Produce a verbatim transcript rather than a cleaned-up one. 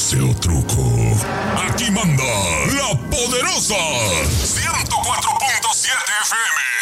pose o truco. Aquí manda la poderosa ciento cuatro punto siete F M.